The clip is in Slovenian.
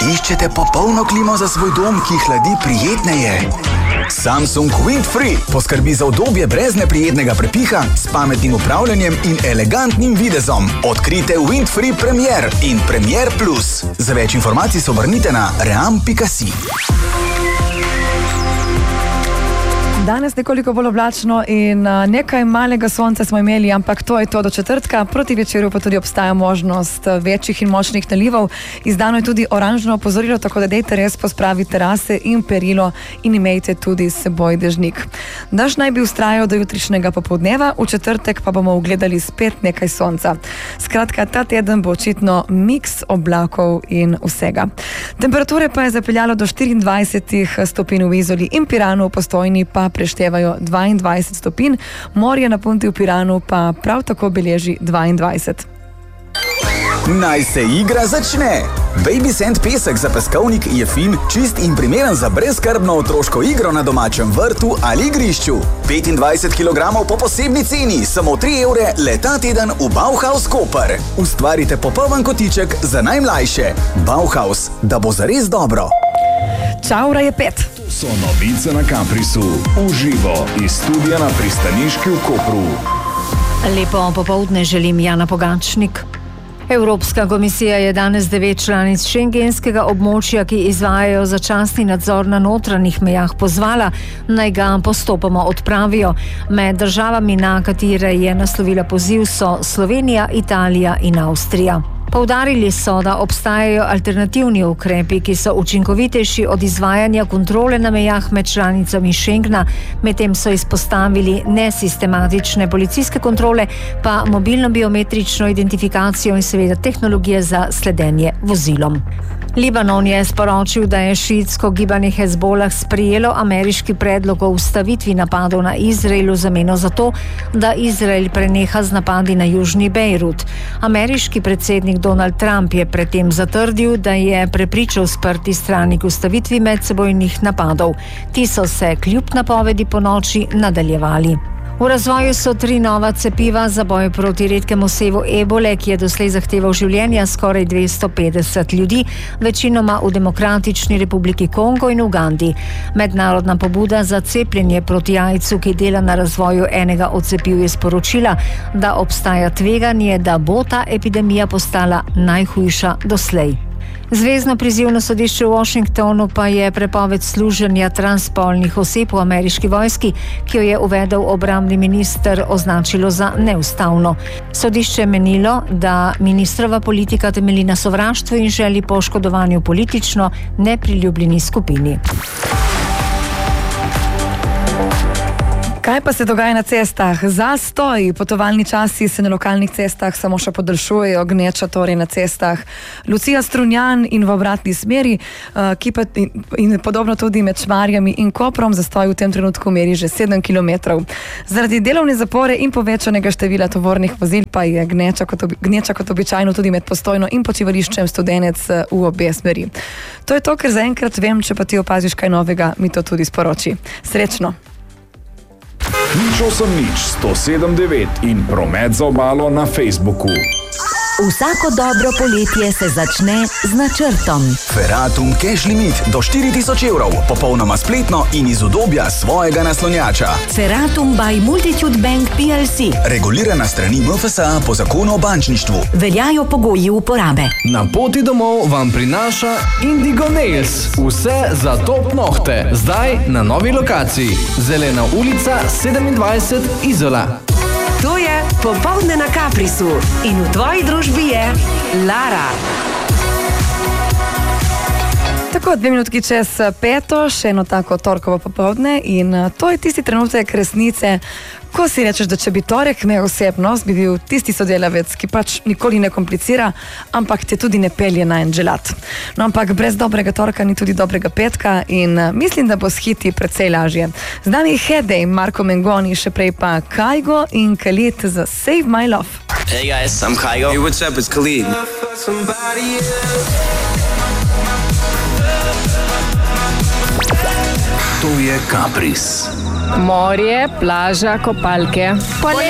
Iščete popolno klimo za svoj dom, ki hladi prijetneje? Samsung Windfree poskrbi za udobje brez neprijetnega prepiha, s pametnim upravljanjem in elegantnim videzom. Odkrite Windfree Premier in Premier Plus. Za več informacij se obrnite na ream.si. Danes nekoliko bolj oblačno in nekaj malega sonca smo imeli, ampak to je to do četrtka. Proti večeru pa tudi obstaja možnost večjih in močnih nalivov. Izdano je tudi oranžno opozorilo, tako da dejte res pospraviti terase in perilo in imejte tudi s seboj dežnik. Dež naj bi vztrajal do jutrišnjega popoldneva, v četrtek pa bomo ugledali spet nekaj sonca. Skratka, ta teden bo očitno miks oblakov in vsega. Temperature pa je zapeljalo do 24 stopinj v Izoli in Piranu, v Postojni pa preštevajo 22 stopinj, morje na Punti v Piranu pa prav tako beleži 22. Naj se igra začne! Baby Sand pesek za peskovnik je fin, čist in primeren za brezskrbno otroško igro na domačem vrtu ali igrišču. 25 kg po posebni ceni, samo 3 evre le ta teden v Bauhaus Koper. Ustvarite popoln kotiček za najmlajše. Bauhaus, da bo zares dobro. Čaura je 5. So novice na Caprisu, uživo iz studia na Pristaniški v Kopru. Lepo popoldne želim, Jana Pogačnik. Evropska komisija je danes 9 članic šengenskega območja, ki izvajajo začasni nadzor na notranjih mejah, pozvala, naj ga postopoma odpravijo. Med državami, na katere je naslovila poziv, so Slovenija, Italija in Avstrija. Poudarili so, da obstajajo alternativni ukrepi, ki so učinkovitejši od izvajanja kontrole na mejah med članicami Schengna, medtem so izpostavili nesistematične policijske kontrole, pa mobilno biometrično identifikacijo in seveda tehnologije za sledenje vozilom. Libanon je sporočil, da je šiitsko gibanje Hezbolah sprejelo ameriški predlog o ustavitvi napadov na Izrael v zameno za to, da Izrael preneha z napadi na južni Bejrut. Ameriški predsednik Donald Trump je predtem zatrdil, da je prepričal sprti strani k ustavitvi medsebojnih napadov. Ti so se kljub napovedi ponoči nadaljevali. V razvoju so 3 nova cepiva za boj proti redkemu sevu ebole, ki je doslej zahteval življenja skoraj 250 ljudi, večinoma v Demokratični republiki Kongo in Ugandi. Mednarodna pobuda za cepljenje proti AIDS-u, ki dela na razvoju enega od cepiv, je sporočila, da obstaja tveganje, da bo ta epidemija postala najhujša doslej. Zvezno prizivno sodišče v Washingtonu pa je prepoved služenja transspolnih oseb v ameriški vojski, ki jo je uvedel obrambni minister, označilo za neustavno. Sodišče je menilo, da ministrova politika temelji na sovraštvu in želi po škodovanju politično nepriljubljeni skupini. Kaj pa se dogaja na cestah? Zastoj, potovalni časi se na lokalnih cestah samo še podaljšujejo, gneča torej na cestah. Lucija Strunjan in v obratni smeri, ki pa in podobno tudi med Šmarjami in Koprom, zastoj v tem trenutku meri že 7 km. Zaradi delovne zapore in povečanega števila tovornih vozil pa je gneča kot običajno tudi med Postojno in Počivališčem Studenec v obe smeri. To je to, ker zaenkrat vem, če pa ti opaziš kaj novega, mi to tudi sporoči. Srečno! 8 107 in promet za obalo na Facebooku. Vsako dobro poletje se začne z načrtom. Ferratum Cash Limit do 4000 evrov, popolnoma spletno in iz udobja svojega naslonjača. Ferratum by Multitude Bank PLC. Regulirana strani MFSA po zakonu o bančništvu. Veljajo pogoji uporabe. Na poti domov vam prinaša Indigo Nails. Vse za top nohte. Zdaj na novi lokaciji. Zelena ulica 27 Izola. To je Popoldne na Caprisu in v tvoji družbi je Lara. Tako, 2 minutki čez 5, še eno tako torkovo popoldne in to je tisti trenutek resnice, ko si rečeš, da če bi torek imel osebnost, bi bil tisti sodelavec, ki pač nikoli ne komplicira, ampak te tudi ne pelje na en želat. No, ampak brez dobrega torka ni tudi dobrega petka in mislim, da bo s hiti precej lažje. Z nami Hedej, Marko Mengoni, še prej pa Kaigo in Khalid za Save My Love. Hey guys, I'm Kaigo. Hey, what's up, it's Khalid. To je Capris. Morje, plaža, kopalke.